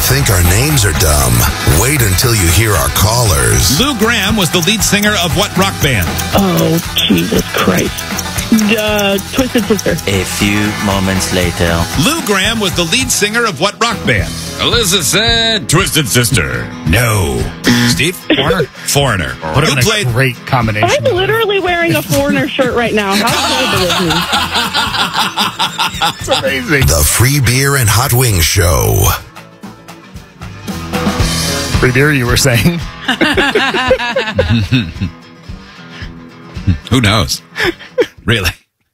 think our names are dumb? Wait until you hear our callers. Lou Gramm was the lead singer of what rock band? Oh, Jesus Christ. Twisted Sister. A few moments later. Lou Gramm was the lead singer of what rock band? Alyssa said Twisted Sister. No. Steve? Foreigner. Foreigner. Would have been a great combination. I'm literally wearing a Foreigner shirt right now. How horrible is me? It's amazing. The Free Beer and Hot Wings Show. Free beer, you were saying? Who knows? Really?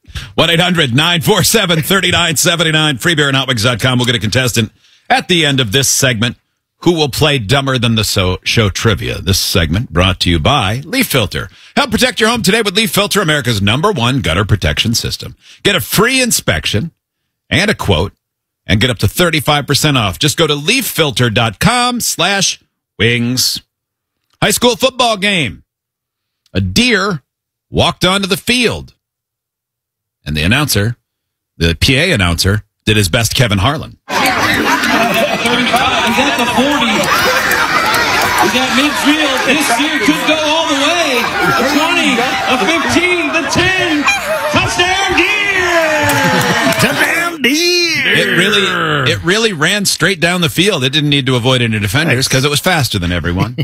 1-800-947-3979. Freebeerandhotwings.com. We'll get a contestant at the end of this segment who will play Dumber Than the Show Trivia. This segment brought to you by Leaf Filter. Help protect your home today with Leaf Filter, America's #1 gutter protection system. Get a free inspection and a quote and get up to 35% off. Just go to leaffilter.com/wings. High school football game. A deer walked onto the field. And the announcer, the PA announcer, did his best Kevin Harlan. 35, he's at the 40. He's at midfield. This deer could go all the way. The 20, the 15, the 10. Touchdown deer! Touchdown deer! It really ran straight down the field. It didn't need to avoid any defenders because it was faster than everyone.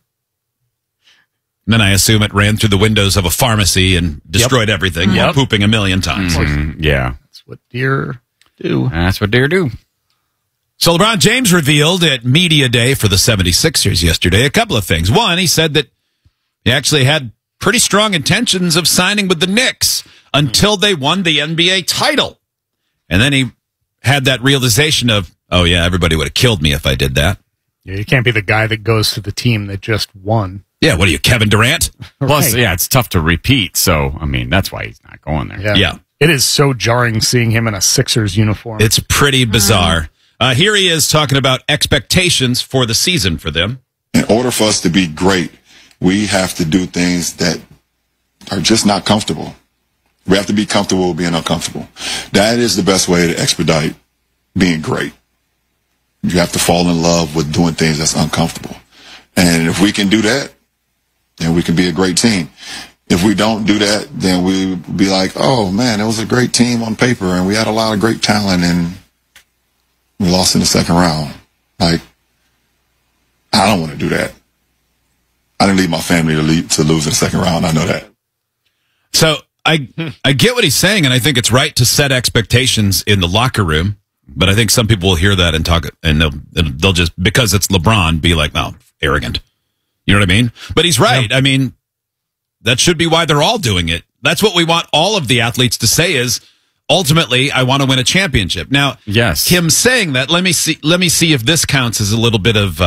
And then I assume it ran through the windows of a pharmacy and destroyed everything while pooping a million times. Yeah. That's what deer do. That's what deer do. So LeBron James revealed at Media Day for the 76ers yesterday a couple of things. One, he said that he actually had pretty strong intentions of signing with the Knicks until they won the NBA title. And then he had that realization of, oh yeah, everybody would have killed me if I did that. Yeah, you can't be the guy that goes to the team that just won. Yeah, what are you, Kevin Durant? Plus, yeah, it's tough to repeat. So, I mean, that's why he's not going there. Yeah. It is so jarring seeing him in a Sixers uniform. It's pretty bizarre. Here he is talking about expectations for the season for them. In order for us to be great, we have to do things that are just not comfortable. We have to be comfortable with being uncomfortable. That is the best way to expedite being great. You have to fall in love with doing things that's uncomfortable. And if we can do that, then we can be a great team. If we don't do that, then we be like, oh man, it was a great team on paper and we had a lot of great talent and we lost in the second round. Like, I don't want to do that. I didn't leave my family to lose in the second round. I know that. So I get what he's saying, and I think it's right to set expectations in the locker room. But I think some people will hear that and talk, and they'll just, because it's LeBron, be like, no, arrogant. You know what I mean? But he's right. I mean, that should be why they're all doing it. That's what we want all of the athletes to say is, ultimately, I want to win a championship. Now, yes, him saying that, let me see if this counts as a little bit of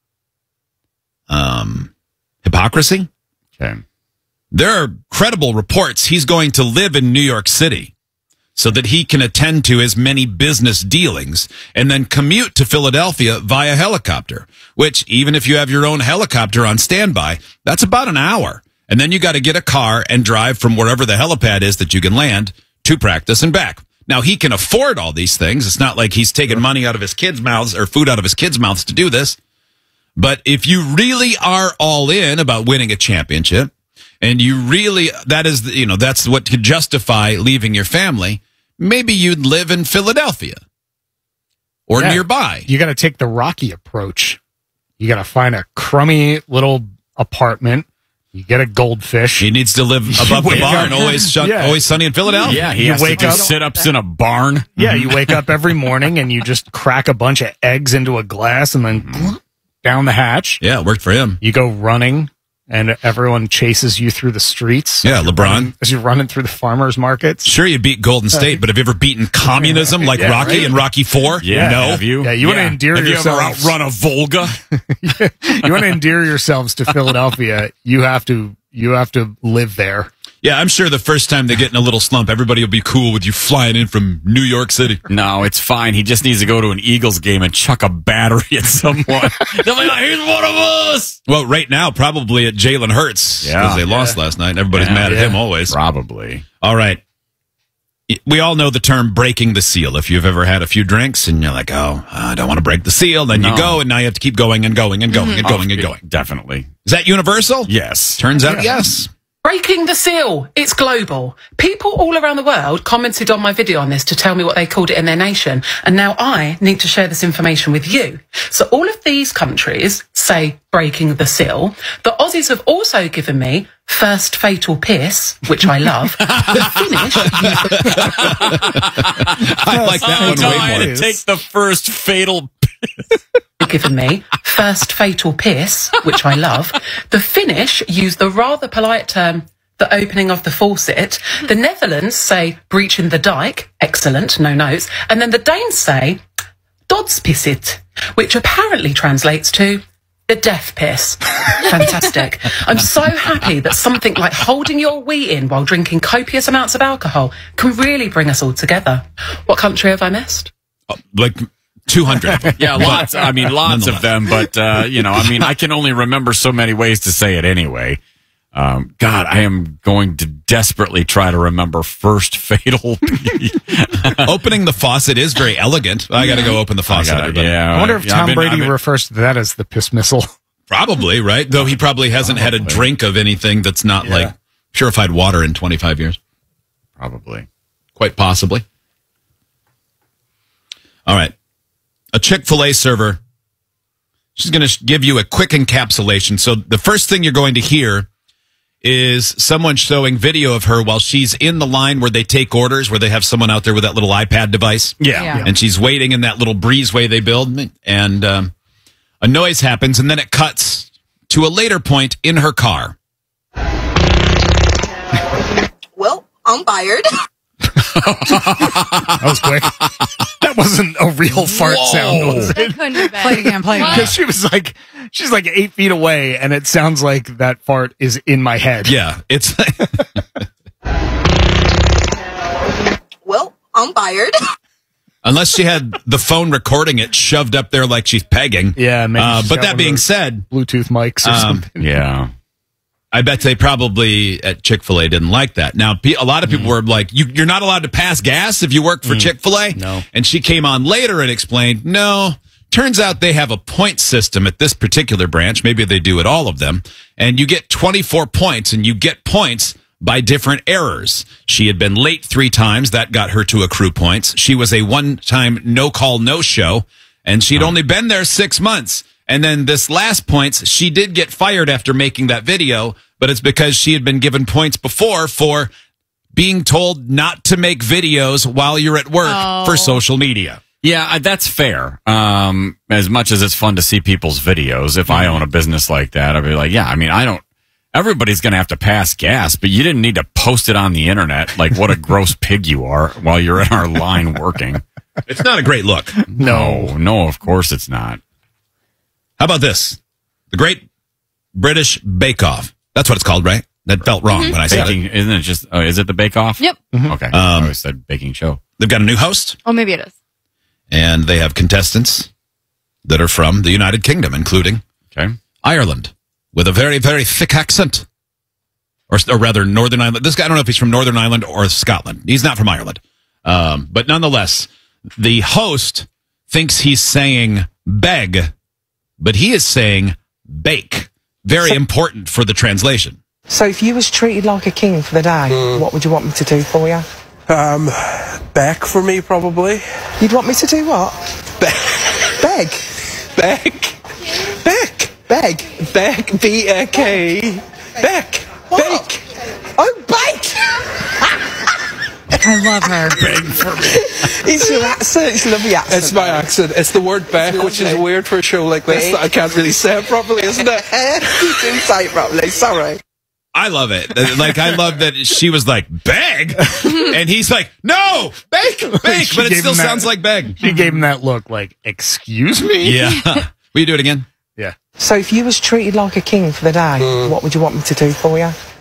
hypocrisy. Okay. There are credible reports he's going to live in New York City so that he can attend to his many business dealings and then commute to Philadelphia via helicopter, which even if you have your own helicopter on standby, that's about an hour. And then you got to get a car and drive from wherever the helipad is that you can land to practice and back. Now, he can afford all these things. It's not like he's taking money out of his kids' mouths or food out of his kids' mouths to do this. But if you really are all in about winning a championship, and you really, that's what could justify leaving your family, maybe you'd live in Philadelphia or nearby. You got to take the Rocky approach. You got to find a crummy little apartment. You get a goldfish. He needs to live above the barn, always sunny in Philadelphia. Yeah, he has to do sit-ups in a barn. Yeah, you wake up every morning and you just crack a bunch of eggs into a glass and then down the hatch. Yeah, it worked for him. You go running and everyone chases you through the streets. Yeah, LeBron. As you're running through the farmers markets. Sure, you beat Golden State, but have you ever beaten communism like Rocky and Rocky IV? Yeah, no. Have you? Yeah, you want to endear yourselves. Have you ever outrun a Volga? You want to endear yourselves to Philadelphia, you have to live there. Yeah, I'm sure the first time they get in a little slump, everybody will be cool with you flying in from New York City. No, it's fine. He just needs to go to an Eagles game and chuck a battery at someone. They'll be like, he's one of us. Well, right now, probably at Jalen Hurts, because they lost last night. And everybody's mad at him always. Probably. All right. we all know the term breaking the seal. If you've ever had a few drinks and you're like, oh, I don't want to break the seal, then you go, and now you have to keep going and going and going and going and going. Definitely. Is that universal? Yes. Turns out, yes. Breaking the seal. It's global. People all around the world commented on my video on this to tell me what they called it in their nation. And now I need to share this information with you. So all of these countries say breaking the seal. The Aussies have also given me first fatal piss, which I love. The Finnish... I like that one way more. Take the first fatal given me first fatal piss, which I love. The Finnish use the rather polite term, the opening of the faucet. The Netherlands say breaching the dike. Excellent, no notes. And then the Danes say dodspissit, which apparently translates to the death piss. Fantastic. I'm so happy that something like holding your wee in while drinking copious amounts of alcohol can really bring us all together. What country have I missed? Like 200 of them. Yeah, lots. I mean, lots of them. But, I can only remember so many ways to say it anyway. God, I am going to desperately try to remember first fatal pee. Opening the faucet is very elegant. I got to go open the faucet. I wonder if Tom Brady refers to that as the piss missile. Probably, right? Though he probably hasn't had a drink of anything that's not like purified water in 25 years. Probably. Quite possibly. All right. A Chick-fil-A server. She's going to give you a quick encapsulation. So the first thing you're going to hear is someone showing video of her while she's in the line where they take orders, where they have someone out there with that little iPad device. Yeah. And she's waiting in that little breezeway they build. And a noise happens, and then it cuts to a later point in her car. Well, I'm fired. That was quick. That wasn't a real fart sound, was it? It couldn't have been. Play it again, play it again. Because she's like 8 feet away, and it sounds like that fart is in my head. Yeah, it's... Well, I'm fired. Unless she had the phone recording it shoved up there like she's pegging. Yeah, maybe. But that being said... Bluetooth mics or something. Yeah. I bet they probably at Chick-fil-A didn't like that. Now, a lot of people were like, you're not allowed to pass gas if you work for Chick-fil-A? No. And she came on later and explained, no, turns out they have a point system at this particular branch. Maybe they do at all of them. And you get 24 points, and you get points by different errors. She had been late 3 times. That got her to accrue points. She was a one-time no-call, no-show, and she'd only been there 6 months. And then this last points, she did get fired after making that video, but it's because she had been given points before for being told not to make videos while you're at work for social media. Yeah, that's fair. As much as it's fun to see people's videos, if I own a business like that, I'd be like, everybody's going to have to pass gas, but you didn't need to post it on the internet like what a gross pig you are while you're in our line working. It's not a great look. No, of course it's not. How about this? The Great British Bake Off. That's what it's called, right? That felt wrong when I said it. Isn't it just, is it the Bake Off? Yep. Okay. I always said baking show. They've got a new host. Oh, maybe it is. And they have contestants that are from the United Kingdom, including Ireland, with a very, very thick accent. Or rather, Northern Ireland. This guy, I don't know if he's from Northern Ireland or Scotland. He's not from Ireland. But nonetheless, the host thinks he's saying beg, but he is saying bake. Very important for the translation. So if you was treated like a king for the day, what would you want me to do for you? Beg for me, probably. You'd want me to do what? Beg. Beg. B-A-K. Beg. Bake. Oh, bake! I love her. Beg for me. It's your accent. It's a lovely accent. It's my accent. It's the word beg, which is weird for a show like this that I can't really say it properly, isn't it? You didn't say it properly. Sorry. I love it. Like, I love that she was like, beg? And he's like, no, bake, but it still sounds like beg. She gave him that look like, excuse me? Yeah. Will you do it again? Yeah. So if you was treated like a king for the day, what would you want me to do for you?